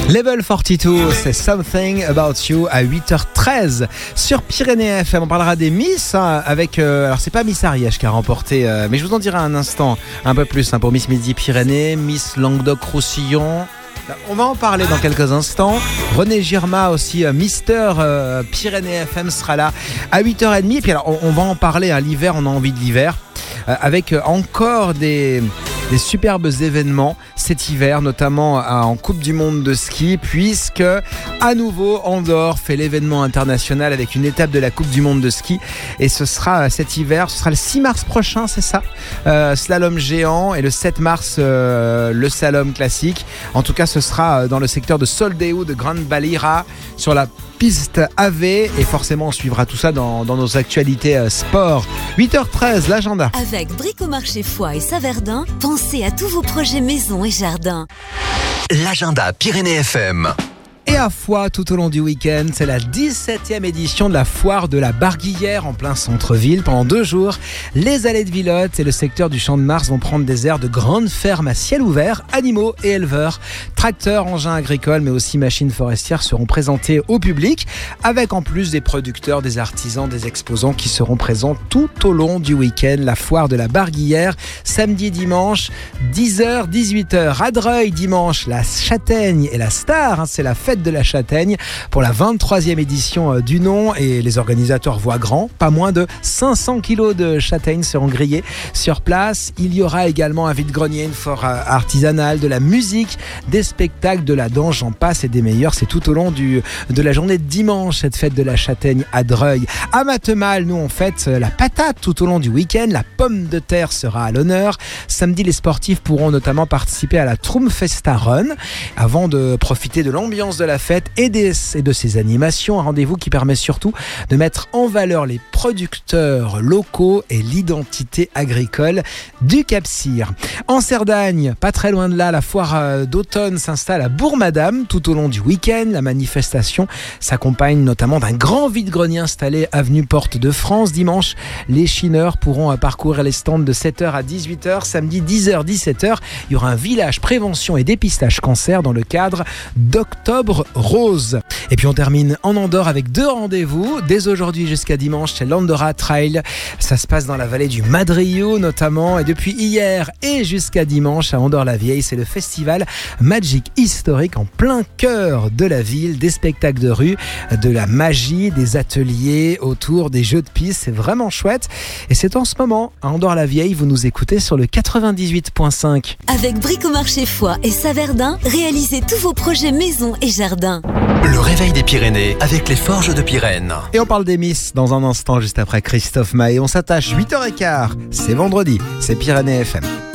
Level 42, c'est Something About You à 8h13 sur Pyrénées FM. On parlera des Miss avec, alors c'est pas Miss Ariège qui a remporté, mais je vous en dirai un instant un peu plus pour Miss Midi-Pyrénées, Miss Languedoc-Roussillon. On va en parler dans quelques instants. René Girma aussi, Mister Pyrénées FM sera là à 8h30. Et puis alors, on va en parler, l'hiver, on a envie de l'hiver. Avec encore des superbes événements cet hiver, notamment en Coupe du Monde de ski, puisque à nouveau Andorre fait l'événement international avec une étape de la Coupe du Monde de ski, et ce sera cet hiver, ce sera le 6 mars prochain, c'est ça, slalom géant, et le 7 mars le slalom classique. En tout cas, ce sera dans le secteur de Soldeu de Grande Valira, sur la piste AV, et forcément on suivra tout ça dans nos actualités sport. 8h13, l'agenda. Avec Bricomarché Foix et Saverdin, pensez à tous vos projets maison et jardin. L'agenda Pyrénées FM. Et à Foix, tout au long du week-end, c'est la 17e édition de la foire de la Barguillère en plein centre-ville. Pendant 2 jours, les allées de Villotte et le secteur du Champ de Mars vont prendre des airs de grandes fermes à ciel ouvert. Animaux et éleveurs, tracteurs, engins agricoles, mais aussi machines forestières seront présentés au public, avec en plus des producteurs, des artisans, des exposants qui seront présents tout au long du week-end. La foire de la Barguillère, samedi, dimanche, 10h, 18h. À Dreuil, dimanche, la châtaigne et la star, c'est la fête de la châtaigne pour la 23e édition du nom, et les organisateurs voient grand. Pas moins de 500 kilos de châtaignes seront grillés sur place. Il y aura également un vide-grenier, une foire artisanale, de la musique, des spectacles, de la danse, j'en passe et des meilleurs. C'est tout au long de la journée de dimanche, cette fête de la châtaigne à Dreuil. À Matemal, nous on fête la patate tout au long du week-end. La pomme de terre sera à l'honneur. Samedi, les sportifs pourront notamment participer à la Troumfesta Run avant de profiter de l'ambiance de la fête et de ses animations. Un rendez-vous qui permet surtout de mettre en valeur les producteurs locaux et l'identité agricole du Cap-Cyr. En Cerdagne, pas très loin de là, la foire d'automne s'installe à Bourg-Madame tout au long du week-end. La manifestation s'accompagne notamment d'un grand vide-grenier installé avenue Porte de France. Dimanche, les chineurs pourront parcourir les stands de 7h à 18h. Samedi, 10h, 17h, il y aura un village prévention et dépistage cancer dans le cadre d'Octobre Rose. Et puis on termine en Andorre avec 2 rendez-vous. Dès aujourd'hui jusqu'à dimanche, c'est l'Andorra Trail. Ça se passe dans la vallée du Madrillo notamment. Et depuis hier et jusqu'à dimanche à Andorre-la-Vieille, c'est le festival Magic historique en plein cœur de la ville. Des spectacles de rue, de la magie, des ateliers autour des jeux de piste. C'est vraiment chouette. Et c'est en ce moment à Andorre-la-Vieille. Vous nous écoutez sur le 98.5. Avec Bricomarché Foix et Saverdin, réalisez tous vos projets maison et jardin. Le réveil des Pyrénées avec les Forges de Pyrène. Et on parle des Miss dans un instant, juste après Christophe Maé. On s'attache 8h15. C'est vendredi, c'est Pyrénées FM.